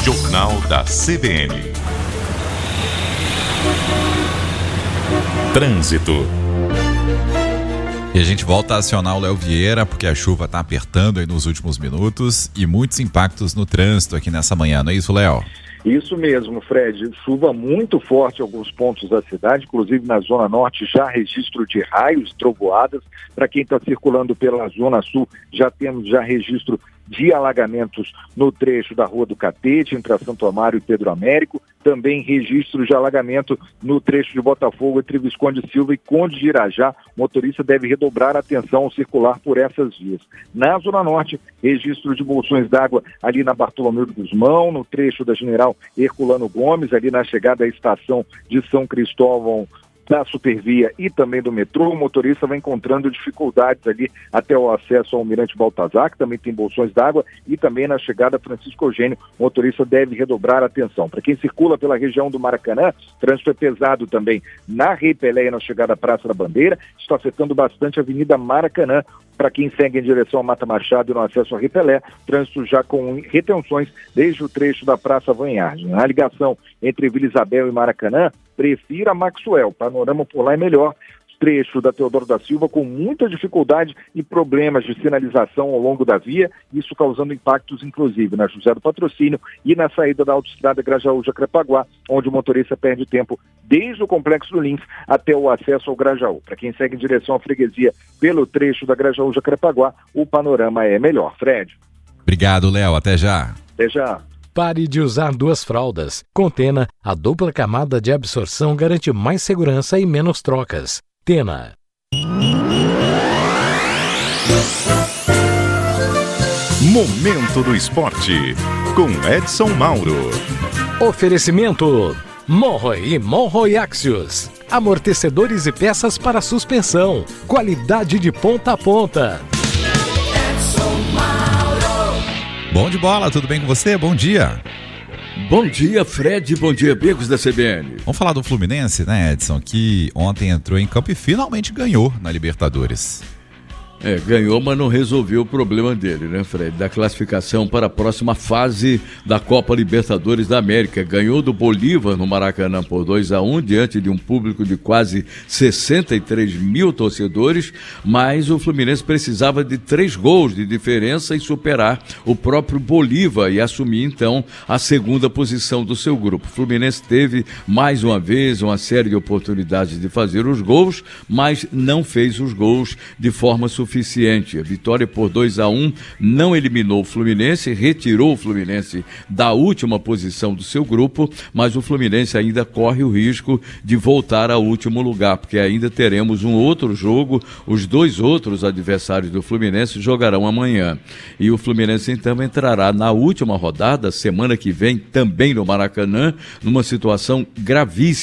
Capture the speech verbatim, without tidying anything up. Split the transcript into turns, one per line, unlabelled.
Jornal da C B N. Trânsito.
E a gente volta a acionar o Léo Vieira, porque a chuva está apertando aí nos últimos minutos e muitos impactos no trânsito aqui nessa manhã, não é isso, Léo?
Isso mesmo, Fred. Chuva muito forte em alguns pontos da cidade, inclusive na Zona Norte já registro de raios, trovoadas. Para quem está circulando pela Zona Sul, já temos já registro de alagamentos no trecho da Rua do Catete, entre a Santo Amaro e Pedro Américo. Também registro de alagamento no trecho de Botafogo, entre Visconde Silva e Conde de Irajá. O motorista deve redobrar a atenção ao circular por essas vias. Na Zona Norte, registro de bolsões d'água ali na Bartolomeu de Guzmão, no trecho da General Herculano Gomes, ali na chegada à estação de São Cristóvão, da Supervia e também do metrô. O motorista vai encontrando dificuldades ali até o acesso ao Almirante Baltazar, que também tem bolsões d'água, e também na chegada a Francisco Eugênio, o motorista deve redobrar a atenção. Para quem circula pela região do Maracanã, trânsito é pesado também na Rei Pelé e na chegada à Praça da Bandeira, está afetando bastante a Avenida Maracanã. Para quem segue em direção a Mata Machado e no acesso a Ripelé, trânsito já com retenções desde o trecho da Praça Vanhagem. Na ligação entre Vila Isabel e Maracanã, prefira Maxwell. Panorama por lá é melhor. Trecho da Teodoro da Silva com muita dificuldade e problemas de sinalização ao longo da via, isso causando impactos inclusive na José do Patrocínio e na saída da autoestrada Grajaú-Jacarepaguá, onde o motorista perde tempo desde o Complexo do Lins até o acesso ao Grajaú. Para quem segue em direção à freguesia pelo trecho da Grajaú-Jacarepaguá, o panorama é melhor. Fred.
Obrigado, Léo. Até já.
Até já.
Pare de usar duas fraldas. Com Tena, a dupla camada de absorção garante mais segurança e menos trocas. Tena.
Momento do Esporte, com Edson Mauro.
Oferecimento: Monroe e Monroe Axios. Amortecedores e peças para suspensão. Qualidade de ponta a ponta.
Edson Mauro. Bom de bola, tudo bem com você? Bom dia.
Bom dia, Fred. Bom dia, amigos da C B N.
Vamos falar do Fluminense, né, Edson? Que ontem entrou em campo e finalmente ganhou na Libertadores.
É, ganhou, mas não resolveu o problema dele, né, Fred? Da classificação para a próxima fase da Copa Libertadores da América. Ganhou do Bolívar no Maracanã por dois a um, diante de um público de quase sessenta e três mil torcedores, mas o Fluminense precisava de três gols de diferença e superar o próprio Bolívar e assumir, então, a segunda posição do seu grupo. O Fluminense teve, mais uma vez, uma série de oportunidades de fazer os gols, mas não fez os gols de forma suficiente. Suficiente. A vitória por dois a um não eliminou o Fluminense, retirou o Fluminense da última posição do seu grupo, mas o Fluminense ainda corre o risco de voltar ao último lugar, porque ainda teremos um outro jogo, os dois outros adversários do Fluminense jogarão amanhã. E o Fluminense então entrará na última rodada, semana que vem, também no Maracanã, numa situação gravíssima.